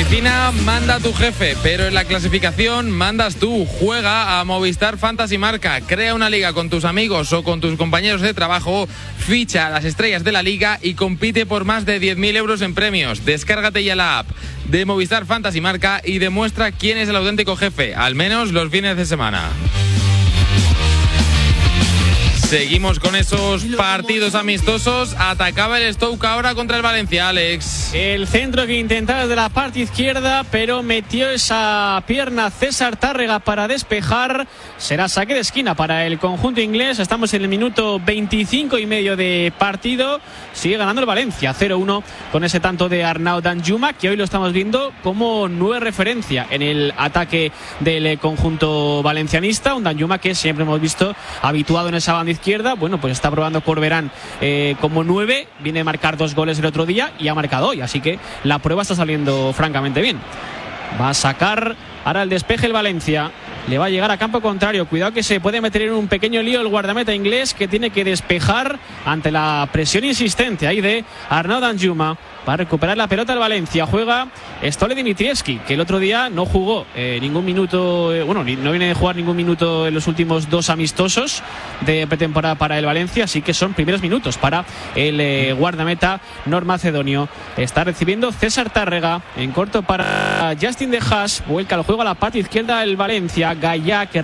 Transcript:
oficina manda tu jefe, pero en la clasificación mandas tú. Juega a Movistar Fantasy Marca. Crea una liga con tus amigos o con tus compañeros de trabajo. Ficha a las estrellas de la liga y compite por más de 10.000 euros en premios. Descárgate ya la app de Movistar Fantasy Marca y demuestra quién es el auténtico jefe, al menos los fines de semana. Seguimos con esos partidos amistosos. Atacaba el Stoke ahora contra el Valencia, Alex. El centro que intentaba desde la parte izquierda, pero metió esa pierna César Tárrega para despejar. Será saque de esquina para el conjunto inglés. Estamos en el minuto 25 y medio de partido. Sigue ganando el Valencia 0-1 con ese tanto de Arnaud Danjuma, que hoy lo estamos viendo como nueva referencia en el ataque del conjunto valencianista. Un Danjuma que siempre hemos visto habituado en esa banda izquierda. Bueno, pues está probando Corberán como 9. Viene a marcar 2 goles el otro día y ha marcado hoy, así que la prueba está saliendo francamente bien. Va a sacar ahora el despeje el Valencia. Le va a llegar a campo contrario. Cuidado que se puede meter en un pequeño lío el guardameta inglés, que tiene que despejar ante la presión insistente ahí de Arnaud Danjuma. Va a recuperar la pelota el Valencia. Juega Stole Dimitrievski, que el otro día no jugó ningún minuto. No viene de jugar ningún minuto en los últimos 2 amistosos de pretemporada para el Valencia. Así que son primeros minutos para el guardameta normacedonio. Está recibiendo César Tárrega en corto para Justin De Haas. Vuelca el juego a la parte izquierda el Valencia. Gaya, que